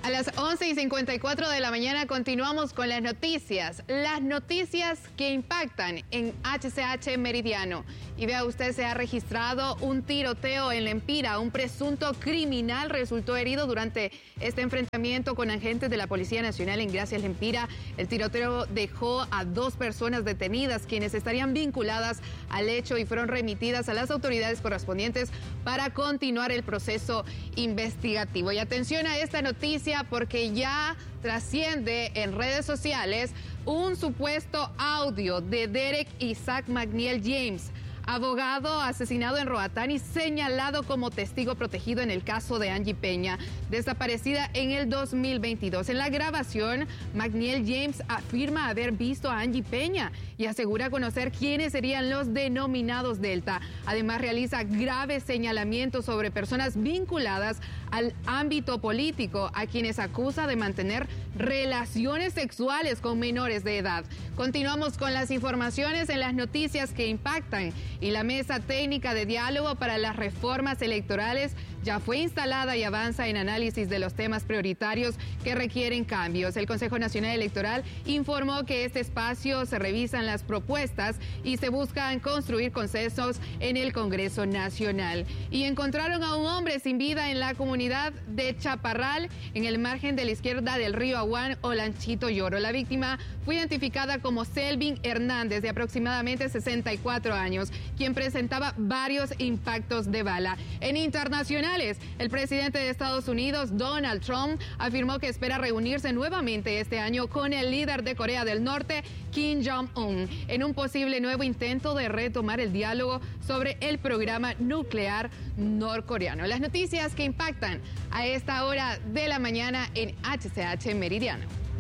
A las 11:54 de la mañana continuamos con las noticias que impactan en HCH Meridiano. Y vea usted, se ha registrado un tiroteo en Lempira. Un presunto criminal resultó herido durante este enfrentamiento con agentes de la Policía Nacional en Gracias Lempira. El tiroteo dejó a 2 personas detenidas, quienes estarían vinculadas al hecho y fueron remitidas a las autoridades correspondientes para continuar el proceso investigativo. Y atención a esta noticia porque ya trasciende en redes sociales un supuesto audio de Derek Isaac McNeil James, abogado asesinado en Roatán y señalado como testigo protegido en el caso de Angie Peña, desaparecida en el 2022. En la grabación, McNeil James afirma haber visto a Angie Peña y asegura conocer quiénes serían los denominados Delta. Además, realiza graves señalamientos sobre personas vinculadas al ámbito político, a quienes acusa de mantener relaciones sexuales con menores de edad. Continuamos con las informaciones en las noticias que impactan. Y la mesa técnica de diálogo para las reformas electorales ya fue instalada y avanza en análisis de los temas prioritarios que requieren cambios. El Consejo Nacional Electoral informó que este espacio se revisan las propuestas y se buscan construir consensos en el Congreso Nacional. Y encontraron a un hombre sin vida en la comunidad de Chaparral, en el margen de la izquierda del río Aguán o Lanchito Lloro. La víctima fue identificada como Selvin Hernández, de aproximadamente 64 años, quien presentaba varios impactos de bala. En internacionales, el presidente de Estados Unidos, Donald Trump, afirmó que espera reunirse nuevamente este año con el líder de Corea del Norte, Kim Jong-un, en un posible nuevo intento de retomar el diálogo sobre el programa nuclear norcoreano. Las noticias que impactan a esta hora de la mañana en HCH Meridiano.